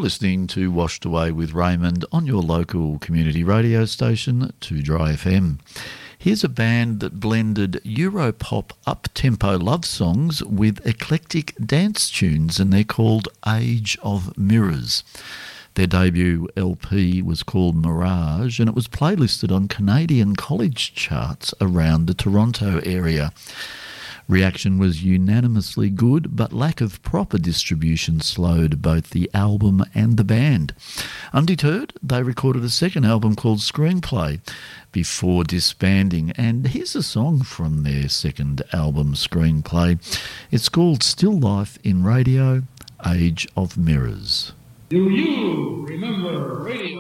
listening to Washed Away with Raymond on your local community radio station, 2Dry FM. Here's a band that blended Europop up-tempo love songs with eclectic dance tunes, and they're called Age of Mirrors. Their debut LP was called Mirage, and it was playlisted on Canadian college charts around the Toronto area. Reaction was unanimously good, but lack of proper distribution slowed both the album and the band. Undeterred, they recorded a second album called Screenplay before disbanding, and here's a song from their second album, Screenplay. It's called Still Life in Radio, Age of Mirrors. Do you remember radio?